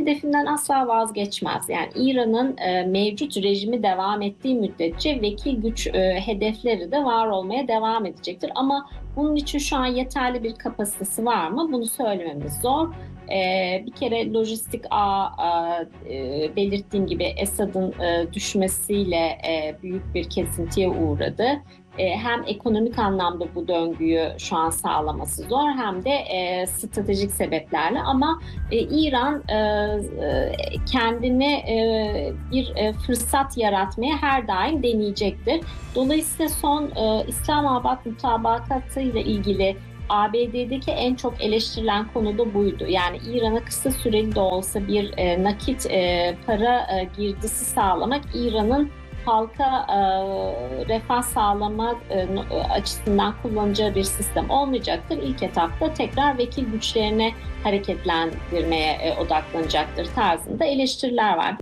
hedefinden asla vazgeçmez. Yani İran'ın mevcut rejimi devam ettiği müddetçe vekil güç hedefleri de var olmaya devam edecektir. Ama bunun için şu an yeterli bir kapasitesi var mı? Bunu söylememiz zor. Bir kere lojistik belirttiğim gibi Esad'ın düşmesiyle büyük bir kesintiye uğradı. Hem ekonomik anlamda bu döngüyü şu an sağlaması zor hem de stratejik sebeplerle ama İran kendine bir fırsat yaratmaya her daim deneyecektir. Dolayısıyla son İslamabad mutabakatı ile ilgili ABD'deki en çok eleştirilen konu da buydu. Yani İran'a kısa süreli de olsa bir nakit para girdisi sağlamak İran'ın halka refah sağlamak açısından kullanacağı bir sistem olmayacaktır. İlk etapta tekrar vekil güçlerine hareketlendirmeye odaklanacaktır tarzında eleştiriler var.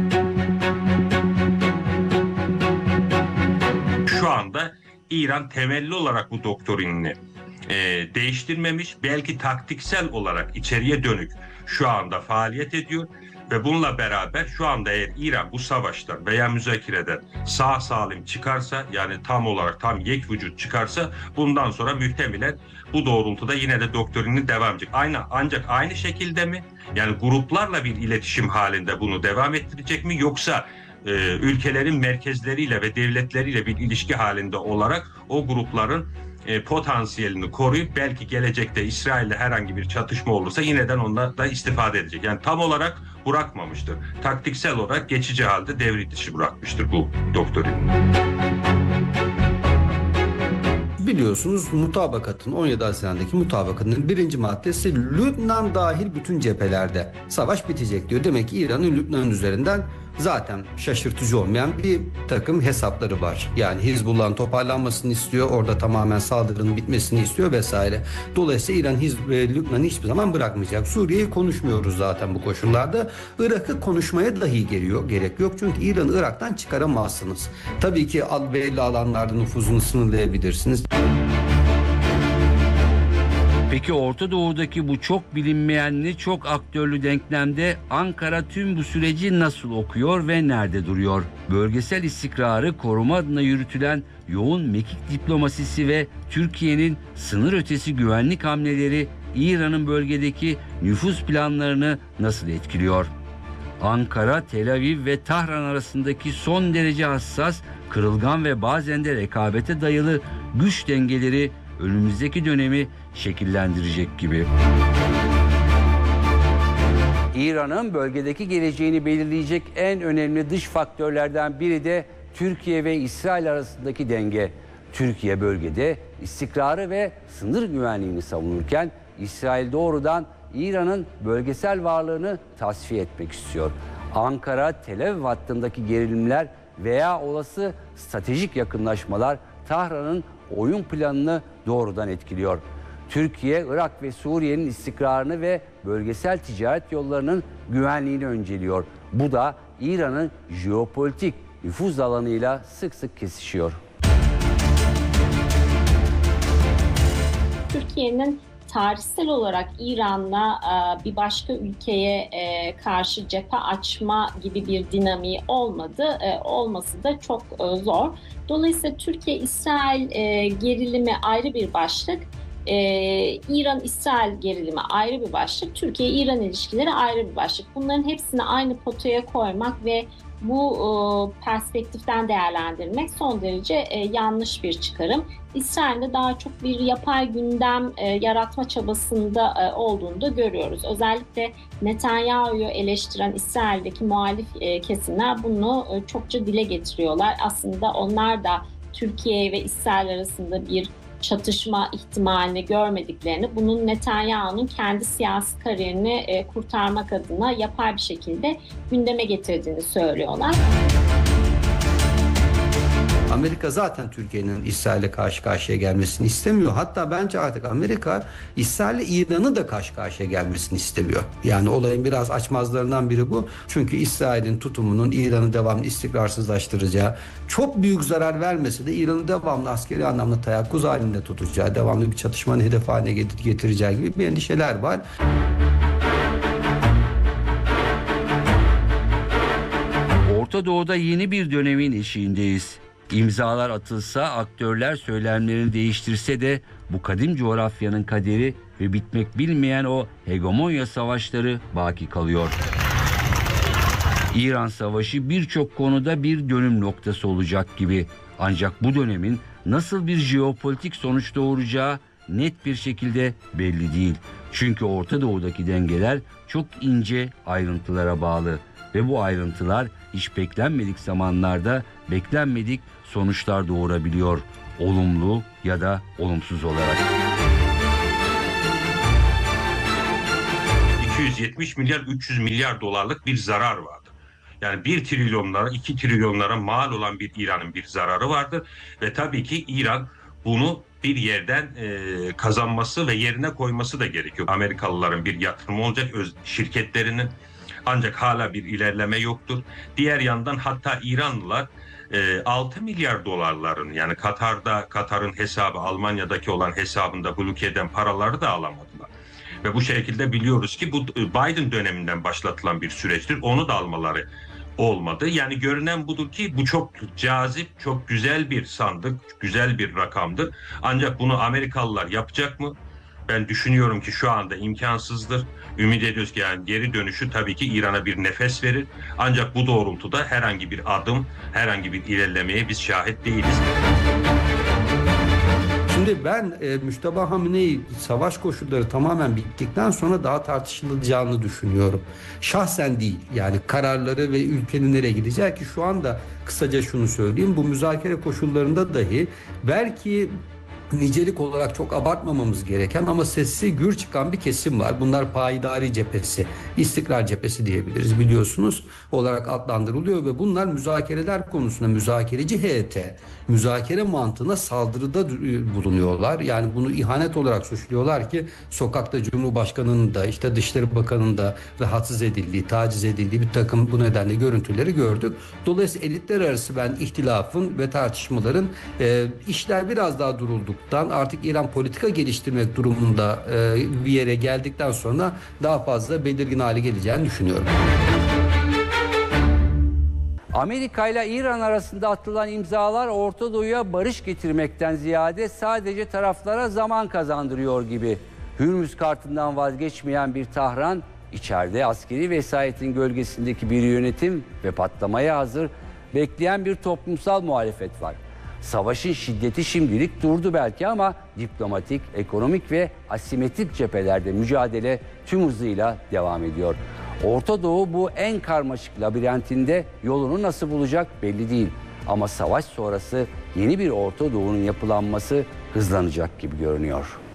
Şu anda İran temelli olarak bu doktrinini değiştirmemiş, belki taktiksel olarak içeriye dönük şu anda faaliyet ediyor. Ve bununla beraber şu anda eğer İran bu savaştan veya müzakereden sağ salim çıkarsa, yani tam olarak tam yek vücut çıkarsa, bundan sonra muhtemelen bu doğrultuda yine de doktrini devam edecek. Ancak aynı şekilde mi? Yani gruplarla bir iletişim halinde bunu devam ettirecek mi? Yoksa ülkelerin merkezleriyle ve devletleriyle bir ilişki halinde olarak o grupların potansiyelini koruyup belki gelecekte İsrail'le herhangi bir çatışma olursa yineden ondan da istifade edecek. Yani tam olarak bırakmamıştır. Taktiksel olarak geçici halde devre dışı bırakmıştır bu doktrini. Biliyorsunuz mutabakatın 17 Haziran'daki mutabakatın birinci maddesi Lübnan dahil bütün cephelerde savaş bitecek diyor. Demek ki İran'ın Lübnan üzerinden zaten şaşırtıcı olmayan bir takım hesapları var. Yani Hizbullah'ın toparlanmasını istiyor, orada tamamen saldırının bitmesini istiyor vesaire. Dolayısıyla İran Lübnan'ı hiçbir zaman bırakmayacak. Suriye'yi konuşmuyoruz zaten bu koşullarda. Irak'ı konuşmaya dahi gerek yok. Çünkü İran'ı Irak'tan çıkaramazsınız. Tabii ki belli alanlarda nüfuzunu sınırlayabilirsiniz. Peki Orta Doğu'daki bu çok bilinmeyenli, çok aktörlü denklemde Ankara tüm bu süreci nasıl okuyor ve nerede duruyor? Bölgesel istikrarı koruma adına yürütülen yoğun mekik diplomasisi ve Türkiye'nin sınır ötesi güvenlik hamleleri İran'ın bölgedeki nüfuz planlarını nasıl etkiliyor? Ankara, Tel Aviv ve Tahran arasındaki son derece hassas, kırılgan ve bazen de rekabete dayalı güç dengeleri önümüzdeki dönemi şekillendirecek gibi. İran'ın bölgedeki geleceğini belirleyecek en önemli dış faktörlerden biri de Türkiye ve İsrail arasındaki denge. Türkiye bölgede istikrarı ve sınır güvenliğini savunurken İsrail doğrudan İran'ın bölgesel varlığını tasfiye etmek istiyor. Ankara, Tel Aviv hattındaki gerilimler veya olası stratejik yakınlaşmalar Tahran'ın oyun planını doğrudan etkiliyor. Türkiye, Irak ve Suriye'nin istikrarını ve bölgesel ticaret yollarının güvenliğini önceliyor. Bu da İran'ın jeopolitik nüfuz alanıyla sık sık kesişiyor. Türkiye'nin tarihsel olarak İran'la bir başka ülkeye karşı cephe açma gibi bir dinamiği olmadı. Olması da çok zor. Dolayısıyla Türkiye-İsrail gerilimi ayrı bir başlık. İran-İsrail gerilimi ayrı bir başlık. Türkiye-İran ilişkileri ayrı bir başlık. Bunların hepsini aynı potaya koymak ve bu perspektiften değerlendirmek son derece yanlış bir çıkarım. İsrail'de daha çok bir yapay gündem yaratma çabasında olduğunu da görüyoruz. Özellikle Netanyahu'yu eleştiren İsrail'deki muhalif kesimler bunu çokça dile getiriyorlar. Aslında onlar da Türkiye ve İsrail arasında bir çatışma ihtimalini görmediklerini, bunun Netanyahu'nun kendi siyasi kariyerini kurtarmak adına yapay bir şekilde gündeme getirdiğini söylüyorlar. Amerika zaten Türkiye'nin İsrail'le karşı karşıya gelmesini istemiyor. Hatta bence artık Amerika İsrail'le İran'ı da karşı karşıya gelmesini istemiyor. Yani olayın biraz açmazlarından biri bu. Çünkü İsrail'in tutumunun İran'ı devamlı istikrarsızlaştıracağı, çok büyük zarar vermesi de İran'ı devamlı askeri anlamda teyakkuz halinde tutacağı, devamlı bir çatışmanın hedef haline getireceği gibi bir endişeler var. Orta Doğu'da yeni bir dönemin eşiğindeyiz. İmzalar atılsa, aktörler söylemlerini değiştirse de bu kadim coğrafyanın kaderi ve bitmek bilmeyen o hegemonya savaşları baki kalıyor. İran Savaşı birçok konuda bir dönüm noktası olacak gibi. Ancak bu dönemin nasıl bir jeopolitik sonuç doğuracağı net bir şekilde belli değil. Çünkü Orta Doğu'daki dengeler çok ince ayrıntılara bağlı ve bu ayrıntılar hiç beklenmedik zamanlarda beklenmedik sonuçlar doğurabiliyor. Olumlu ya da olumsuz olarak. 270 milyar 300 milyar dolarlık bir zarar vardı. Yani 1 trilyonlara 2 trilyonlara mal olan bir İran'ın bir zararı vardır. Ve tabii ki İran bunu bir yerden kazanması ve yerine koyması da gerekiyor. Amerikalıların bir yatırımı olacak şirketlerinin, ancak hala bir ilerleme yoktur. Diğer yandan hatta İranlılar 6 milyar dolarların, yani Katar'ın hesabı, Almanya'daki olan hesabında blok eden paraları da alamadılar. Ve bu şekilde biliyoruz ki bu Biden döneminden başlatılan bir süreçtir. Onu da almaları olmadı. Yani görünen budur ki bu çok cazip, çok güzel bir sandık, güzel bir rakamdır. Ancak bunu Amerikalılar yapacak mı? Ben düşünüyorum ki şu anda imkansızdır. Ümit ediyoruz ki yani geri dönüşü tabii ki İran'a bir nefes verir. Ancak bu doğrultuda herhangi bir adım, herhangi bir ilerlemeye biz şahit değiliz. Şimdi ben Müşteba Hamine'yi savaş koşulları tamamen bittikten sonra daha tartışılacağını düşünüyorum. Şahsen değil, yani kararları ve ülkenin nereye gideceği, ki şu anda kısaca şunu söyleyeyim, bu müzakere koşullarında dahi belki nicelik olarak çok abartmamamız gereken ama sesi gür çıkan bir kesim var. Bunlar payidari cephesi, istikrar cephesi diyebiliriz, biliyorsunuz, olarak adlandırılıyor ve bunlar müzakereler konusunda müzakereci heyete, müzakere mantığına saldırıda bulunuyorlar. Yani bunu ihanet olarak suçluyorlar ki sokakta Cumhurbaşkanı'nın da işte Dışişleri Bakanı'nın da rahatsız edildiği, taciz edildiği bir takım bu nedenle görüntüleri gördük. Dolayısıyla elitler arası ben ihtilafın ve tartışmaların işler biraz daha durulduktan, artık İran politika geliştirmek durumunda bir yere geldikten sonra daha fazla belirgin hale geleceğini düşünüyorum. Amerika ile İran arasında atılan imzalar Orta Doğu'ya barış getirmekten ziyade sadece taraflara zaman kazandırıyor gibi. Hürmüz kartından vazgeçmeyen bir Tahran, içeride askeri vesayetin gölgesindeki bir yönetim ve patlamaya hazır bekleyen bir toplumsal muhalefet var. Savaşın şiddeti şimdilik durdu belki ama diplomatik, ekonomik ve asimetrik cephelerde mücadele tüm hızıyla devam ediyor. Orta Doğu bu en karmaşık labirentinde yolunu nasıl bulacak belli değil. Ama savaş sonrası yeni bir Orta Doğu'nun yapılanması hızlanacak gibi görünüyor.